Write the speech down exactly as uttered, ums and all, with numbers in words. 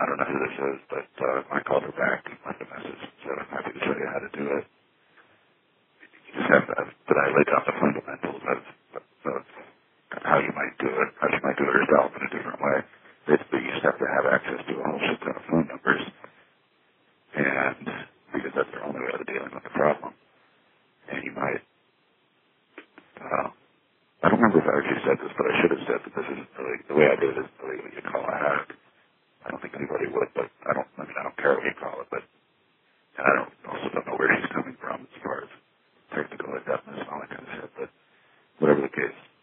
don't know who this is, but uh, I called her back and left a message and said, I'm happy to show you how to do it. You just have to, but I laid down the fundamentals of, of how you might do it, how she might do it herself in a different way. Basically, you just have to have access to a whole shit ton of phone numbers, and because that's their only way of dealing with the problem. And you might, uh, I don't remember if I actually said this, but I should have said that this isn't really, the way I did it is really what you call a hack. I don't think anybody would, but I don't, I mean, I don't care what you call it, but and I don't, also don't know where she's coming from as far as technical adeptness and all that kind of shit, but whatever the case.